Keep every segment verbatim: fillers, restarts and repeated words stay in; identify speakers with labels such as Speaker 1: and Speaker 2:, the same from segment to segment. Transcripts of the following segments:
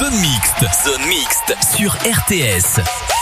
Speaker 1: Zone Mixte. Zone Mixte sur R T S.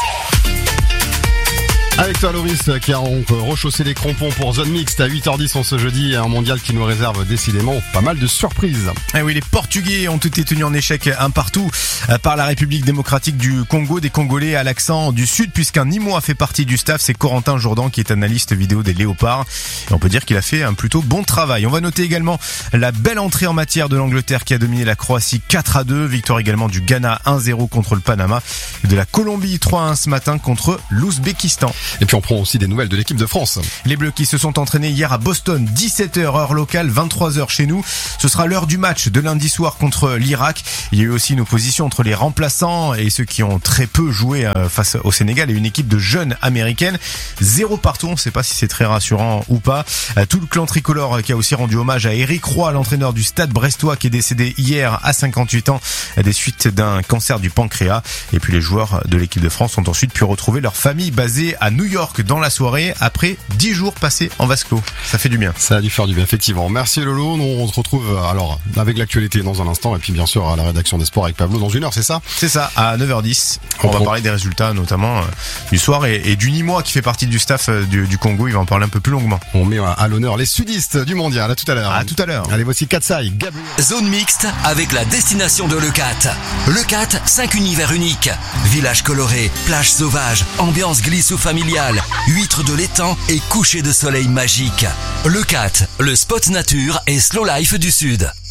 Speaker 2: Avec toi Loris qui a donc rechaussé les crampons pour Zone Mixte à huit heures dix en ce jeudi, un mondial qui nous réserve décidément pas mal de surprises.
Speaker 3: Eh oui, les Portugais ont été tenus en échec un partout par la République démocratique du Congo, des Congolais à l'accent du Sud, puisqu'un Nîmois fait partie du staff, c'est Corentin Jourdan qui est analyste vidéo des Léopards. Et on peut dire qu'il a fait un plutôt bon travail. On va noter également la belle entrée en matière de l'Angleterre qui a dominé la Croatie quatre à deux, victoire également du Ghana un zéro contre le Panama et de la Colombie trois à un ce matin contre l'Ouzbékistan.
Speaker 2: Et puis on prend aussi des nouvelles de l'équipe de France.
Speaker 3: Les Bleus qui se sont entraînés hier à Boston, dix-sept heures heure locale, vingt-trois heures chez nous. Ce sera l'heure du match de lundi soir contre l'Irak. Il y a eu aussi une opposition entre les remplaçants et ceux qui ont très peu joué face au Sénégal et une équipe de jeunes américaines. Zéro partout, on ne sait pas si c'est très rassurant ou pas. Tout le clan tricolore qui a aussi rendu hommage à Éric Roy, l'entraîneur du Stade brestois qui est décédé hier à cinquante-huit ans des suites d'un cancer du pancréas. Et puis les joueurs de l'équipe de France ont ensuite pu retrouver leur famille basée à New York dans la soirée après dix jours passés en vase clos. Ça fait du bien.
Speaker 2: Ça a dû faire du bien, effectivement. Merci Lolo. Nous, on se retrouve alors avec l'actualité dans un instant et puis bien sûr à la rédaction des sports avec Pablo dans une heure, c'est ça?
Speaker 3: C'est ça, à neuf heures dix. On, on va parler des résultats notamment euh, du soir et, et du Nîmois qui fait partie du staff euh, du, du Congo. Il va en parler un peu plus longuement.
Speaker 2: On met à, à l'honneur les sudistes du mondial. À tout à l'heure.
Speaker 3: À tout à l'heure.
Speaker 2: Allez, voici Katsai, Gabriel.
Speaker 1: Zone Mixte avec la destination de Leucate. Leucate, cinq univers uniques. Village coloré, plage sauvage, ambiance glisse ou familiale, huîtres de l'étang et coucher de soleil magique. Leucate, le spot nature et slow life du Sud.